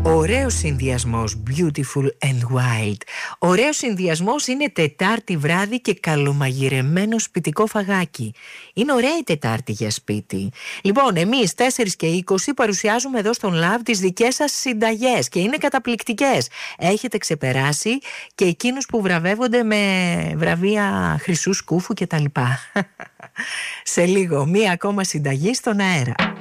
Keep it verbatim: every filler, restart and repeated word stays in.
Ωραίος συνδυασμός, beautiful and wild. Ωραίος συνδυασμός είναι Τετάρτη βράδυ και καλομαγειρεμένο σπιτικό φαγάκι. Είναι ωραία η Τετάρτη για σπίτι. Λοιπόν, εμείς τέσσερις και είκοσι παρουσιάζουμε εδώ στον Love τις δικές σας συνταγές και είναι καταπληκτικές. Έχετε ξεπεράσει και εκείνους που βραβεύονται με βραβεία χρυσού σκούφου κτλ. Σε λίγο, μία ακόμα συνταγή στον αέρα.